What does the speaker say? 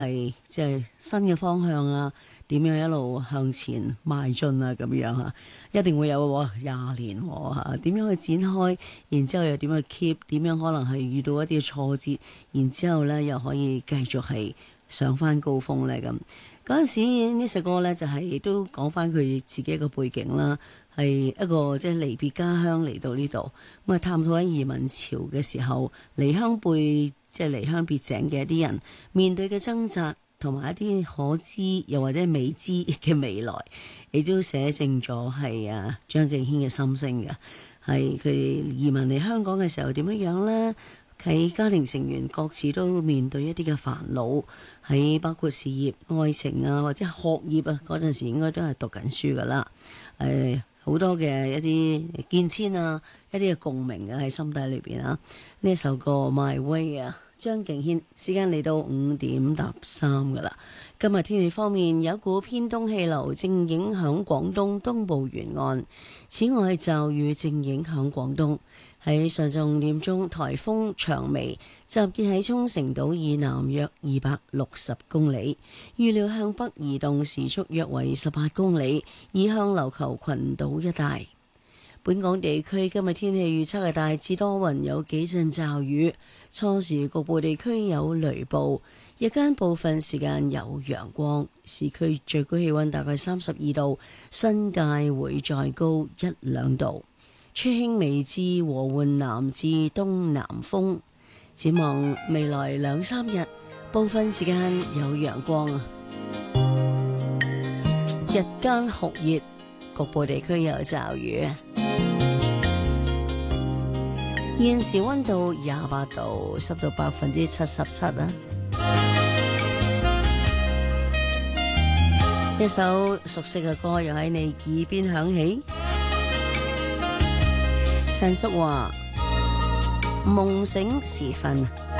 係即係新嘅方向啊，點樣一路向前邁進啊咁樣嚇，一定會有20年嚇，點樣去展開，然之後又點樣 keep，點樣可能係遇到一啲挫折，然之後呢又可以繼續係上翻高峰呢咁。嗰陣時呢首歌呢，就係都講翻佢自己一個背景啦，係一個即係離別家鄉嚟到呢度，咁啊探討喺移民潮嘅時候離鄉背。即係離鄉別井嘅一啲人面對嘅掙扎，同埋一啲可知又或者未知嘅未來，亦都寫正咗係張敬軒嘅心聲嘅。係佢哋移民嚟香港嘅時候點樣樣呢？喺家庭成員各自都面對一啲嘅煩惱，喺包括事業、愛情啊，或者學業啊，嗰陣時應該都係讀緊書噶啦。好多嘅一啲見遷啊，一啲嘅共鳴啊喺心底裏邊啊。呢首歌《My Way》啊，張敬軒。時間嚟到5:13噶啦。今日天氣方面，有一股偏東氣流正影響廣東東部沿岸，此外驟雨正影響廣東。喺上晝5點鐘，颱風長眉集結喺沖繩島以南約260公里，預料向北移動，時速約為18公里，移向琉球群島一帶。本港地區今日天氣預測係大致多雲，有幾陣驟雨，初時局部地區有雷暴，日間部分時間有陽光。市區最高氣溫大概32度，新界會再高1-2度。吹輕微至和緩南至東南風，展望未來2-3日，部分時間有陽光，日間酷熱，局部地區有驟雨。現時溫度28度，濕度77%啊！一首熟悉嘅歌又喺你耳邊響起。陳淑樺夢醒時分。